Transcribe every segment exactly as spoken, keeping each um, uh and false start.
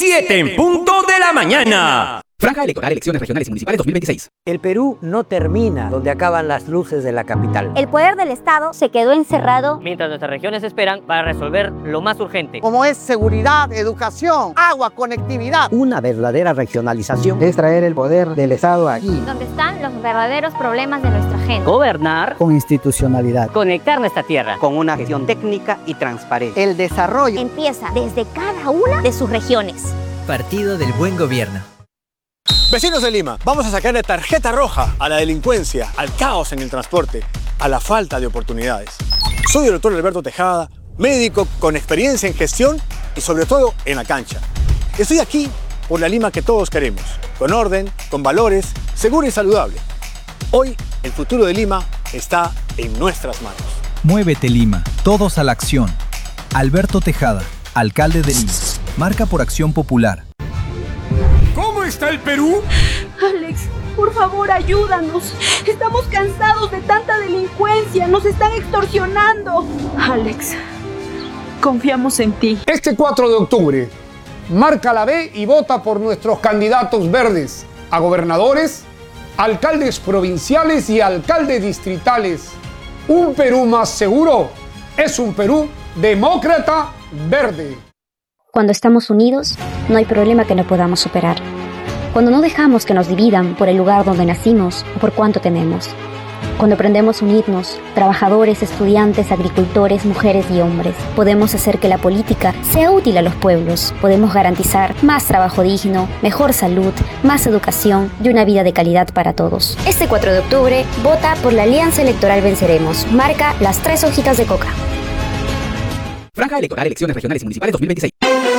siete en punto de la mañana. Franja electoral, elecciones regionales y municipales dos mil veintiséis. El Perú no termina donde acaban las luces de la capital. El poder del Estado se quedó encerrado mientras nuestras regiones esperan para resolver lo más urgente, como es seguridad, educación, agua, conectividad. Una verdadera regionalización es traer el poder del Estado aquí, donde están los verdaderos problemas de nuestra gente. Gobernar con institucionalidad, conectar nuestra tierra con una gestión técnica y transparente. El desarrollo empieza desde cada una de sus regiones. Partido del Buen Gobierno. Vecinos de Lima, vamos a sacarle tarjeta roja a la delincuencia, al caos en el transporte, a la falta de oportunidades. Soy el doctor Alberto Tejada, médico con experiencia en gestión y sobre todo en la cancha. Estoy aquí por la Lima que todos queremos, con orden, con valores, segura y saludable. Hoy, el futuro de Lima está en nuestras manos. Muévete Lima, todos a la acción. Alberto Tejada, alcalde de Lima. Marca por Acción Popular. ¿Cómo está el Perú? Alex, por favor, ayúdanos. Estamos cansados de tanta delincuencia. Nos están extorsionando. Alex, confiamos en ti. Este cuatro de octubre, marca la B y vota por nuestros candidatos verdes a gobernadores, alcaldes provinciales y alcaldes distritales. Un Perú más seguro es un Perú demócrata verde. Cuando estamos unidos, no hay problema que no podamos superar. Cuando no dejamos que nos dividan por el lugar donde nacimos o por cuánto tenemos. Cuando aprendemos a unirnos, trabajadores, estudiantes, agricultores, mujeres y hombres, podemos hacer que la política sea útil a los pueblos. Podemos garantizar más trabajo digno, mejor salud, más educación y una vida de calidad para todos. Este cuatro de octubre, vota por la Alianza Electoral Venceremos. Marca las tres hojitas de coca. Franja electoral, elecciones regionales y municipales dos mil veintiséis.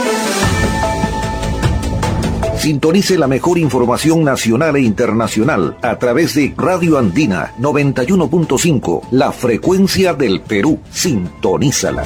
Sintonice la mejor información nacional e internacional a través de Radio Andina noventa y uno punto cinco, la frecuencia del Perú. Sintonízala.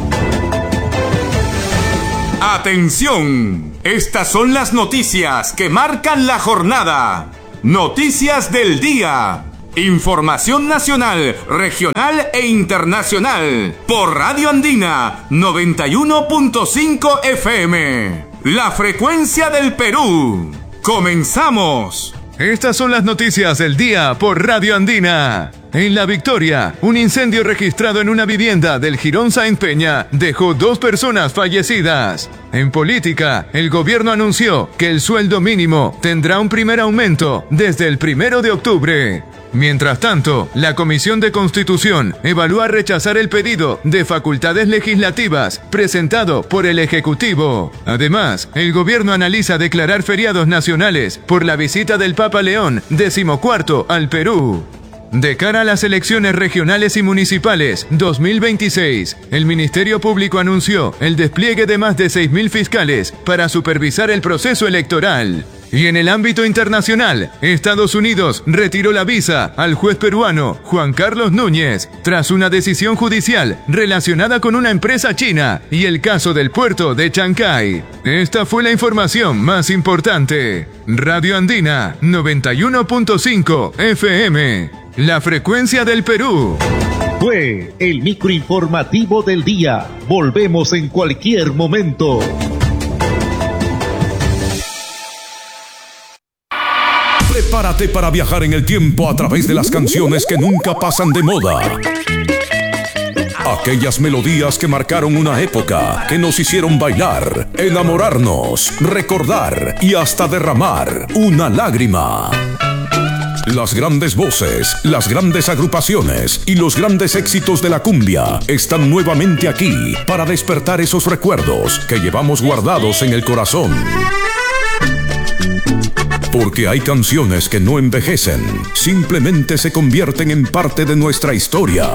¡Atención! Estas son las noticias que marcan la jornada. Noticias del día. Información nacional, regional e internacional. Por Radio Andina noventa y uno punto cinco F M. La frecuencia del Perú. ¡Comenzamos! Estas son las noticias del día por Radio Andina. En La Victoria, un incendio registrado en una vivienda del Jirón Sáenz Peña dejó dos personas fallecidas. En política, el gobierno anunció que el sueldo mínimo tendrá un primer aumento desde el primero de octubre. Mientras tanto, la Comisión de Constitución evalúa rechazar el pedido de facultades legislativas presentado por el Ejecutivo. Además, el gobierno analiza declarar feriados nacionales por la visita del Papa León decimocuarto al Perú. De cara a las elecciones regionales y municipales dos mil veintiséis, el Ministerio Público anunció el despliegue de más de seis mil fiscales para supervisar el proceso electoral. Y en el ámbito internacional, Estados Unidos retiró la visa al juez peruano Juan Carlos Núñez tras una decisión judicial relacionada con una empresa china y el caso del puerto de Chancay. Esta fue la información más importante. Radio Andina noventa y uno punto cinco F M, la frecuencia del Perú. Fue el microinformativo del día. Volvemos en cualquier momento. Prepárate para viajar en el tiempo a través de las canciones que nunca pasan de moda. Aquellas melodías que marcaron una época, que nos hicieron bailar, enamorarnos, recordar y hasta derramar una lágrima. Las grandes voces, las grandes agrupaciones y los grandes éxitos de la cumbia están nuevamente aquí para despertar esos recuerdos que llevamos guardados en el corazón. Porque hay canciones que no envejecen, simplemente se convierten en parte de nuestra historia.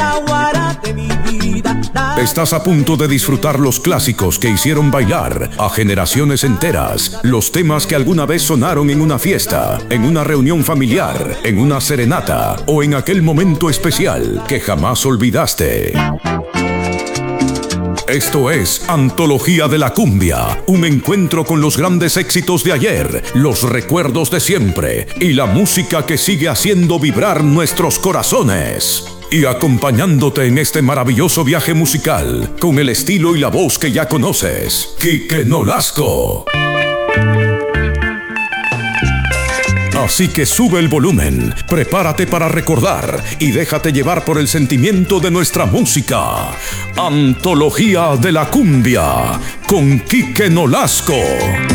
Estás a punto de disfrutar los clásicos que hicieron bailar a generaciones enteras, los temas que alguna vez sonaron en una fiesta, en una reunión familiar, en una serenata o en aquel momento especial que jamás olvidaste. Esto es Antología de la Cumbia, un encuentro con los grandes éxitos de ayer, los recuerdos de siempre y la música que sigue haciendo vibrar nuestros corazones. y acompañándote en este maravilloso viaje musical con el estilo y la voz que ya conoces, Quique Nolasco. Así que sube el volumen, prepárate para recordar y déjate llevar por el sentimiento de nuestra música. Antología de la Cumbia con Quique Nolasco.